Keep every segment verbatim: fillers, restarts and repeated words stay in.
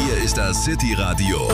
Hier ist das City Radio,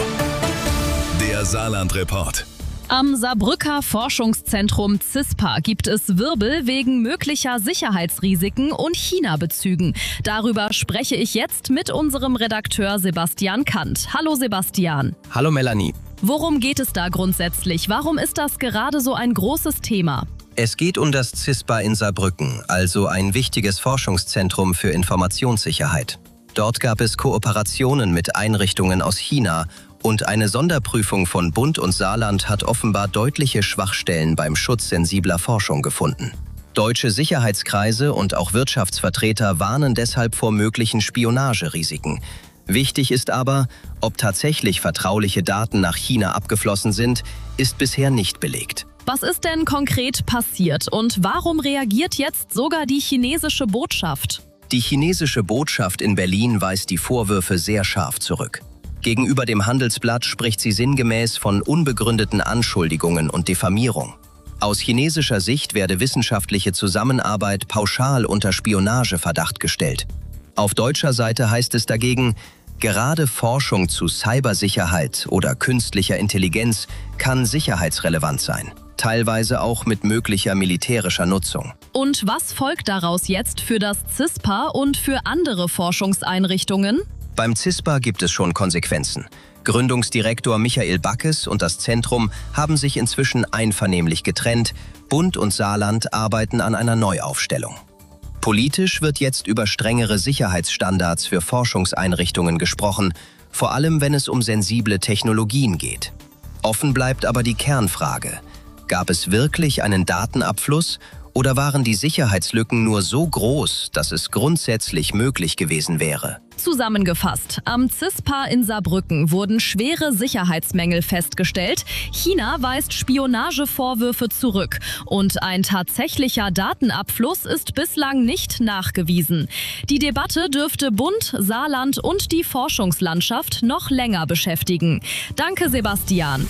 der Saarland-Report. Am Saarbrücker Forschungszentrum CISPA gibt es Wirbel wegen möglicher Sicherheitsrisiken und China-Bezügen. Darüber spreche ich jetzt mit unserem Redakteur Sebastian Kant. Hallo Sebastian. Hallo Melanie. Worum geht es da grundsätzlich? Warum ist das gerade so ein großes Thema? Es geht um das CISPA in Saarbrücken, also ein wichtiges Forschungszentrum für Informationssicherheit. Dort gab es Kooperationen mit Einrichtungen aus China und eine Sonderprüfung von Bund und Saarland hat offenbar deutliche Schwachstellen beim Schutz sensibler Forschung gefunden. Deutsche Sicherheitskreise und auch Wirtschaftsvertreter warnen deshalb vor möglichen Spionagerisiken. Wichtig ist aber, ob tatsächlich vertrauliche Daten nach China abgeflossen sind, ist bisher nicht belegt. Was ist denn konkret passiert und warum reagiert jetzt sogar die chinesische Botschaft? Die chinesische Botschaft in Berlin weist die Vorwürfe sehr scharf zurück. Gegenüber dem Handelsblatt spricht sie sinngemäß von unbegründeten Anschuldigungen und Diffamierung. Aus chinesischer Sicht werde wissenschaftliche Zusammenarbeit pauschal unter Spionageverdacht gestellt. Auf deutscher Seite heißt es dagegen, gerade Forschung zu Cybersicherheit oder künstlicher Intelligenz kann sicherheitsrelevant sein, teilweise auch mit möglicher militärischer Nutzung. Und was folgt daraus jetzt für das CISPA und für andere Forschungseinrichtungen? Beim CISPA gibt es schon Konsequenzen. Gründungsdirektor Michael Backes und das Zentrum haben sich inzwischen einvernehmlich getrennt. Bund und Saarland arbeiten an einer Neuaufstellung. Politisch wird jetzt über strengere Sicherheitsstandards für Forschungseinrichtungen gesprochen, vor allem wenn es um sensible Technologien geht. Offen bleibt aber die Kernfrage: Gab es wirklich einen Datenabfluss oder waren die Sicherheitslücken nur so groß, dass es grundsätzlich möglich gewesen wäre? Zusammengefasst, am CISPA in Saarbrücken wurden schwere Sicherheitsmängel festgestellt. China weist Spionagevorwürfe zurück und ein tatsächlicher Datenabfluss ist bislang nicht nachgewiesen. Die Debatte dürfte Bund, Saarland und die Forschungslandschaft noch länger beschäftigen. Danke, Sebastian.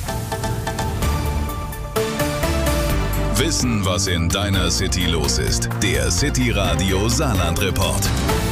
Wissen, was in deiner City los ist. Der City Radio Saarland-Report.